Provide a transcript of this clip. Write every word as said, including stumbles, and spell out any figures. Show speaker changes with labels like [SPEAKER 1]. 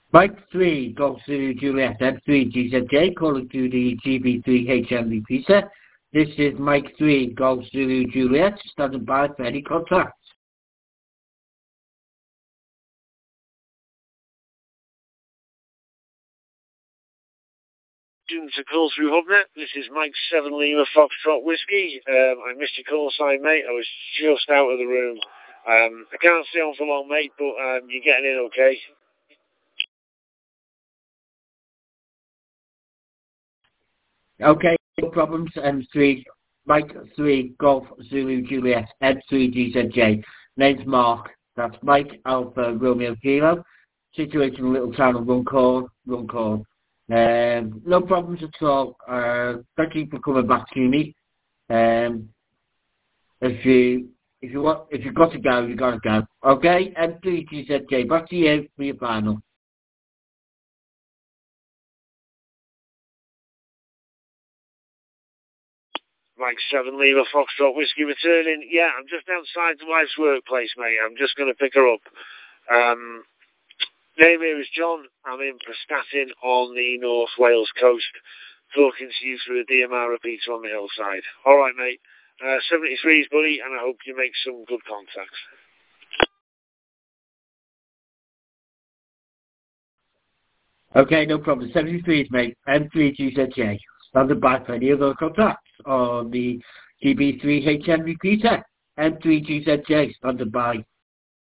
[SPEAKER 1] Mike three, Golf Zulu Juliet, M three G Z J, calling to the G B three H M repeater. This is Mike three, Golf Zulu Juliet, standing by for any contact.
[SPEAKER 2] To call through Hubnet. This is Mike seven Lima Foxtrot Whiskey. Um, I missed your call sign, mate. I was just out of the room. Um, I can't stay on for long, mate, but um, you're getting in okay.
[SPEAKER 1] Okay, no problems. M three, Mike three, Golf Zulu Juliet, M three G Z J. Name's Mark. That's Mike Alpha Romeo Kilo. Situated in a little town of Runcorn. Runcorn. Um, no problems at all. Uh, thank you for coming back to me. Um, if you if you want if you've got to go, you got to go. Okay, M three G Z J. Back to you for your final.
[SPEAKER 2] Mike seven Lima Foxtrot Whiskey returning. Yeah, I'm just outside the wife's workplace, mate. I'm just going to pick her up. Um, name here is John. I'm in Prestatyn on the North Wales coast, talking to you through a D M R repeater on the hillside. All right, mate. Uh, seventy-threes, buddy, and I hope you make some good contacts.
[SPEAKER 1] Okay, no problem. seventy-threes, mate. M three G Z J. Standing by for any other contacts on the G B three H M repeater. M three G Z J. Standing by.